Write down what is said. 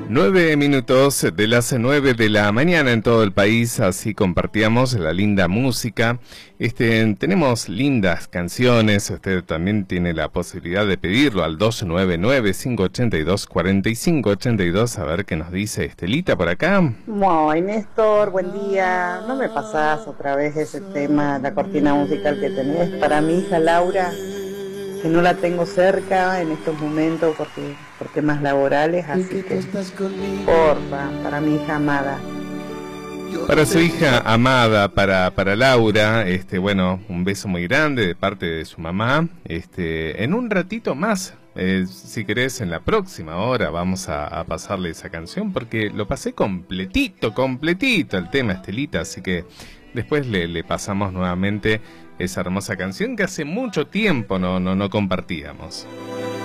9 minutos de las 9 de la mañana en todo el país, así compartíamos la linda música. Tenemos lindas canciones, usted también tiene la posibilidad de pedirlo al 299-582-4582, a ver qué nos dice Estelita por acá. Muy, Néstor, buen día. ¿No me pasás otra vez ese tema, la cortina musical que tenés para mi hija Laura? Que no la tengo cerca en estos momentos por temas laborales, así que porfa, para mi hija amada. Para su hija amada, para Laura, bueno, un beso muy grande de parte de su mamá. En un ratito más, si querés, en la próxima hora vamos a pasarle esa canción, porque lo pasé completito el tema, Estelita, así que después le pasamos nuevamente esa hermosa canción que hace mucho tiempo no compartíamos.